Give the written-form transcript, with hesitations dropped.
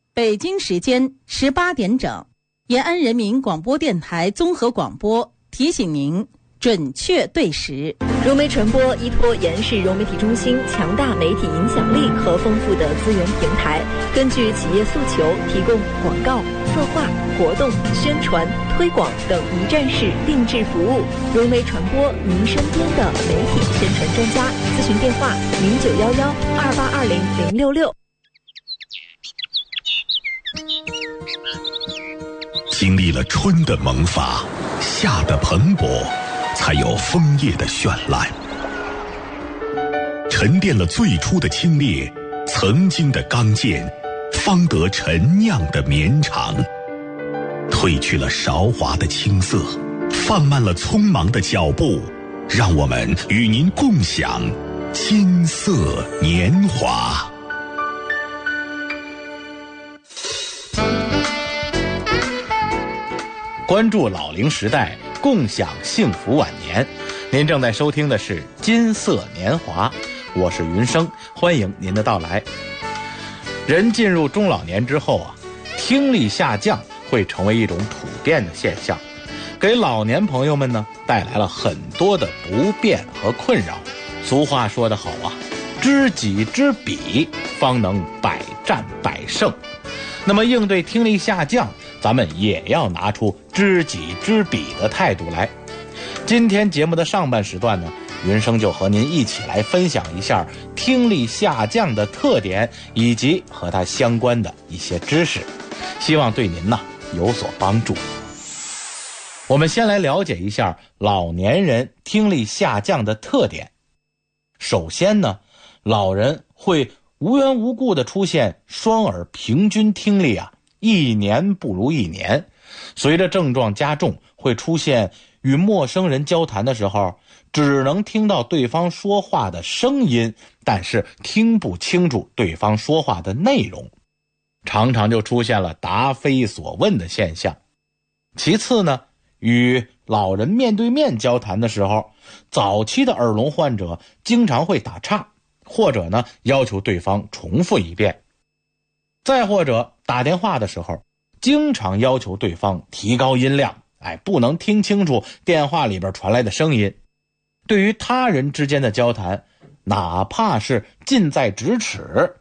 北京时间18点整，延安人民广播电台综合广播提醒您准确对时。 融媒传播依托延世融媒体中心强大媒体影响力和丰富的资源平台，根据企业诉求提供广告、策划、活动、宣传、推广等一站式定制服务。融媒传播，您身边的媒体宣传专家。咨询电话0911282066。 经历了春的萌发，夏的蓬勃，才有枫叶的绚烂。沉淀了最初的清冽，曾经的刚健，方得陈酿的绵长。褪去了韶华的青涩，放慢了匆忙的脚步，让我们与您共享金色年华。 关注老龄时代，共享幸福晚年。您正在收听的是金色年华，我是云生，欢迎您的到来。人进入中老年之后听力下降会成为一种普遍的现象，给老年朋友们呢带来了很多的不便和困扰。俗话说得好知己知彼，方能百战百胜。那么应对听力下降，咱们也要拿出知己知彼的态度来。今天节目的上半时段呢，云生就和您一起来分享一下听力下降的特点以及和它相关的一些知识，希望对您有所帮助。我们先来了解一下老年人听力下降的特点。首先呢，老人会无缘无故的出现双耳平均听力一年不如一年。随着症状加重，会出现与陌生人交谈的时候只能听到对方说话的声音，但是听不清楚对方说话的内容，常常就出现了答非所问的现象。其次呢，与老人面对面交谈的时候，早期的耳聋患者经常会打岔，或者呢要求对方重复一遍。再或者打电话的时候，经常要求对方提高音量，不能听清楚电话里边传来的声音。对于他人之间的交谈，哪怕是近在咫尺，